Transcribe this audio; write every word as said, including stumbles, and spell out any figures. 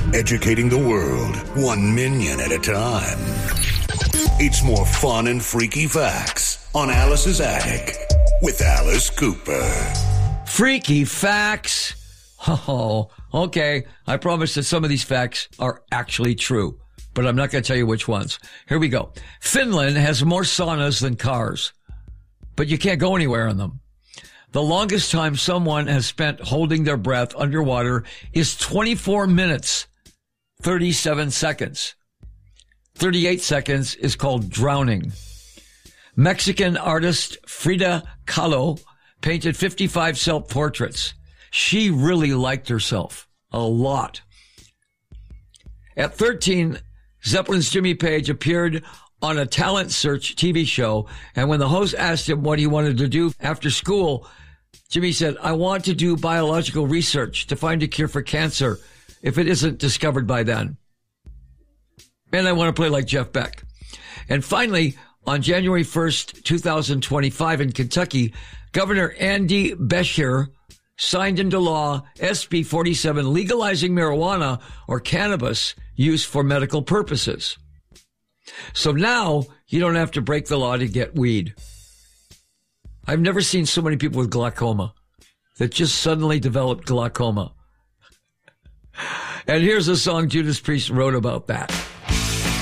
educating the world, one minion at a time. It's more fun and freaky facts on Alice's Attic with Alice Cooper. Freaky facts. Oh, okay. I promise that some of these facts are actually true, but I'm not going to tell you which ones. Here we go. Finland has more saunas than cars, but you can't go anywhere in them. The longest time someone has spent holding their breath underwater is twenty-four minutes, thirty-seven seconds. thirty-eight seconds is called drowning. Mexican artist Frida Kahlo painted fifty-five self-portraits. She really liked herself a lot. At thirteen, Zeppelin's Jimmy Page appeared on a talent search T V show, and when the host asked him what he wanted to do after school, Jimmy said, I want to do biological research to find a cure for cancer if it isn't discovered by then. And I want to play like Jeff Beck. And finally, on January first, twenty twenty-five in Kentucky, Governor Andy Beshear signed into law S B forty-seven, legalizing marijuana or cannabis use for medical purposes. So now you don't have to break the law to get weed. I've never seen so many people with glaucoma that just suddenly developed glaucoma. And here's a song Judas Priest wrote about that.